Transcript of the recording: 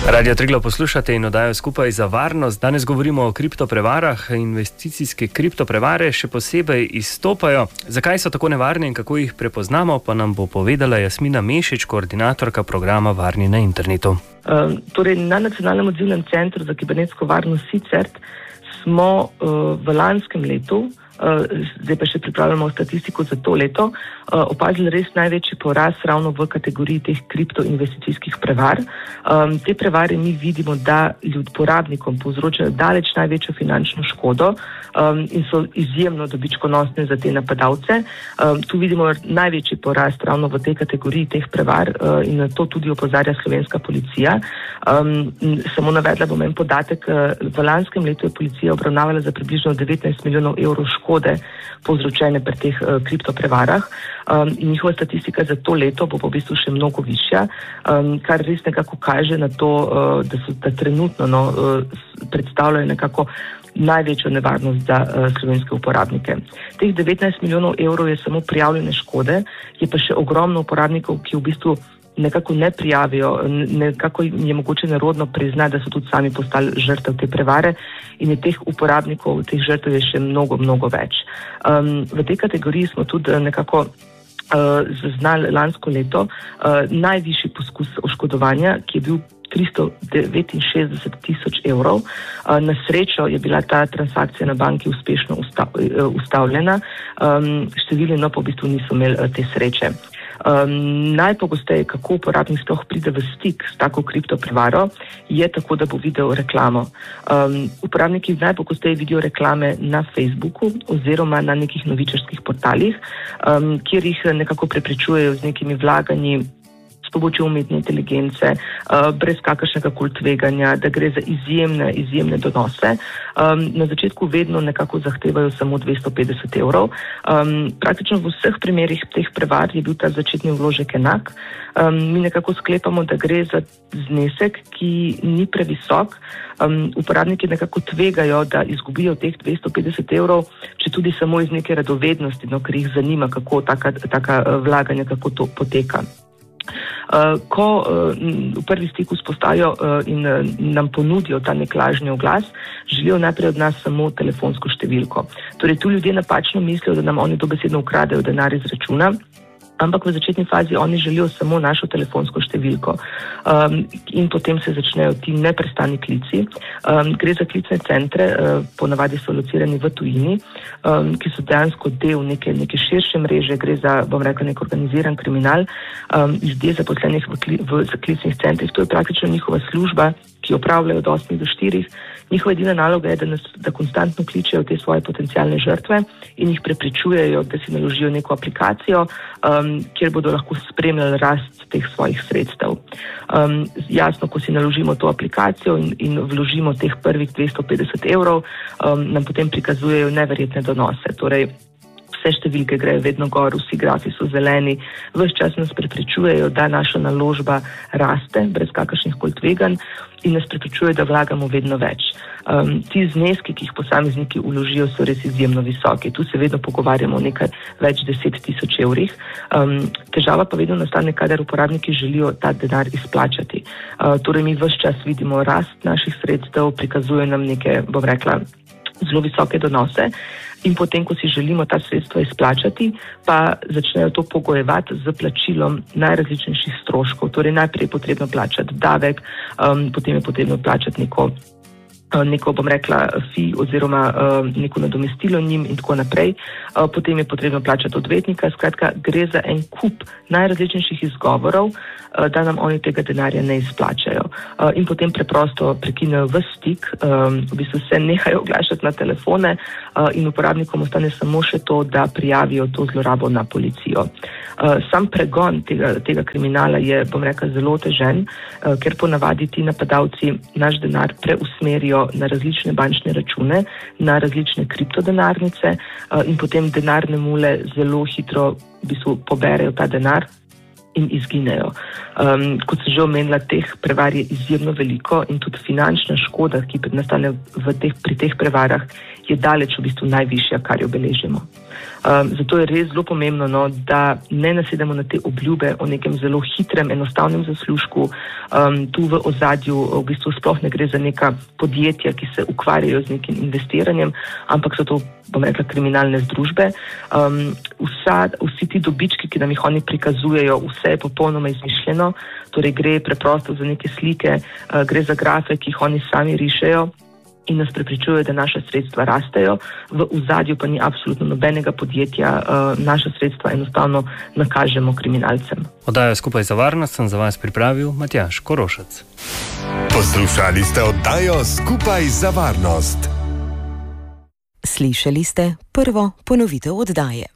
Radio Triglav poslušate in oddajo Skupaj za varnost. Danes govorimo o kriptoprevarah. Investicijske kriptoprevare še posebej izstopajo. Zakaj so tako nevarne in kako jih prepoznamo, pa nam bo povedala Jasmina Mešič, koordinatorka programa Varni na internetu. Torej, na Nacionalnem odzivnem centru za kibernetsko varnost CICERT smo v lanskem letu, zdaj pa še pripravljamo statistiko za to leto, opazili res največji porast ravno v kategoriji teh kriptoinvesticijskih prevar. Te prevare mi vidimo, da porabnikom povzročajo daleč največjo finančno škodo in so izjemno dobičkonosne za te napadalce. Tu vidimo največji porast ravno v tej kategoriji teh prevar in na to tudi opozarja slovenska policija. Samo navedla bom en podatek. V lanskem letu je policija obravnavala za približno 19 milijonov evrov škode povzročene pri teh kriptoprevarah. In njihova statistika za to leto bo v bistvu še mnogo višja, kar res nekako kaže na to, da trenutno predstavljajo nekako največjo nevarnost za slovenske uporabnike. Teh 19 milijonov evrov je samo prijavljene škode, je pa še ogromno uporabnikov, ki v bistvu nekako ne prijavijo, nekako je mogoče nerodno priznati, da so tudi sami postali žrtev te prevare in je teh uporabnikov, teh žrtev je še mnogo, mnogo več. V tej kategoriji smo tudi nekako zaznali lansko leto najvišji poskus oškodovanja, ki je bil 369 tisoč evrov. Na srečo je bila ta transakcija na banki uspešno ustavljena, številni pa v bistvu niso imeli te sreče. Najpogosteje, kako uporabnik sploh pride v stik s tako kriptoprevaro, je tako, da bo videl reklamo. Uporabniki najpogosteje vidijo reklame na Facebooku oziroma na nekih novičarskih portalih, kjer jih nekako preprečujejo z nekimi vlaganji s pomočjo umetne inteligence, brez kakršnega koli tveganja, da gre za izjemne donose. Na začetku vedno nekako zahtevajo samo 250 evrov. Praktično v vseh primerih teh prevar je bil ta začetni vložek enak. Mi nekako sklepamo, da gre za znesek, ki ni previsok. Uporabniki nekako tvegajo, da izgubijo teh 250 evrov, če tudi samo iz neke radovednosti, ker jih zanima, kako taka vlaganja, kako to poteka. Ko v prvi stik vzpostavijo in nam ponudijo ta nek lažni oglas, želijo najprej od nas samo telefonsko številko. Torej, tu ljudje napačno mislijo, da nam oni dobesedno ukradejo denar iz računa, ampak v začetni fazi oni želijo samo našo telefonsko številko. In potem se začnejo ti neprestani klici. Gre za klicne centre, ponavadi so locirani v tujini, ki so dejansko del neke širše mreže, gre za, bom rekla, nek organiziran kriminal. Ljudje zaposlenih v klicnih centrih, to je praktično njihova služba, ki opravljajo od 8 do 4. Njihova edina naloga je, da konstantno kličejo te svoje potencialne žrtve in jih prepričujejo, da si naložijo neko aplikacijo, kjer bodo lahko spremljali rast teh svojih sredstev. Jasno, ko si naložimo to aplikacijo in vložimo teh prvih 250 evrov, nam potem prikazujejo neverjetne donose. Torej, vse številke grejo vedno gor, vsi grafi so zeleni, ves čas nas prepričujejo, da naša naložba raste brez kakršnih koli tveganj in nas prepričujejo, da vlagamo vedno več. Ti zneski, ki jih posamezniki vložijo, so res izjemno visoki. Tu se vedno pogovarjamo o nekaj več 10 tisoč evrih. Težava pa vedno nastane, kadar uporabniki želijo ta denar izplačati. Torej, mi ves čas vidimo rast naših sredstev, prikazujejo nam neke, bom rekla, zelo visoke donose in potem, ko si želimo ta sredstva izplačati, pa začnejo to pogojevati z plačilom najrazličnejših stroškov. Torej, najprej je potrebno plačati davek, potem je potrebno plačati neko, bom rekla, fee oziroma neko nadomestilo njim in tako naprej. Potem je potrebno plačati odvetnika. Skratka, gre za en kup najrazličnejših izgovorov, da nam oni tega denarja ne izplačajo. In potem preprosto prekinejo ves stik, v bistvu se nehajo oglašati na telefone in uporabnikom ostane samo še to, da prijavijo to zlorabo na policijo. Sam pregon tega kriminala je, bom rekla, zelo otežen, ker ponavadi ti napadalci naš denar preusmerijo na različne bančne račune, na različne kriptodenarnice in potem denarne mule zelo hitro v bistvu poberejo ta denar in izginejo. Kot sem že omenila, teh prevar je izjemno veliko in tudi finančna škoda, ki nastane pri teh prevarah, je daleč v bistvu najvišja, kar jo beležimo. Zato je res zelo pomembno, da ne nasedemo na te obljube o nekem zelo hitrem, enostavnem zaslužku. Tu v ozadju v bistvu sploh ne gre za neka podjetja, ki se ukvarjajo z nekim investiranjem, ampak so to, bom rekla, kriminalne združbe. Vsi ti dobički, ki nam jih oni prikazujejo, vse je popolnoma izmišljeno, torej gre preprosto za neke slike, gre za grafe, ki jih oni sami rišejo in nas prepričujejo, da naša sredstva rastejo. V ozadju pa ni absolutno nobenega podjetja, naša sredstva enostavno nakažemo kriminalcem. Oddajo Skupaj za varnost sem za vas pripravil Matjaž Korošec. Poslušali ste oddajo Skupaj za varnost. Slišali ste prvo ponovitev oddaje.